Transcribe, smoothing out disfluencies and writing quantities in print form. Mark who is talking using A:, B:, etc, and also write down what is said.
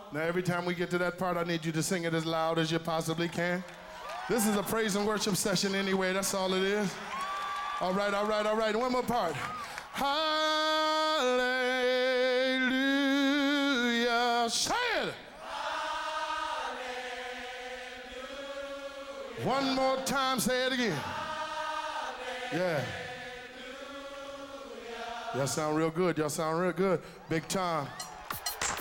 A: Now, every time we get to that part, I need you to sing it as loud as you possibly can. This is a praise and worship session anyway. That's all it is. All right, all right, all right. One more part. Hallelujah. Say it. Hallelujah. One more time. Say it again. Hallelujah. Yeah. Y'all sound real good. Y'all sound real good. Big time.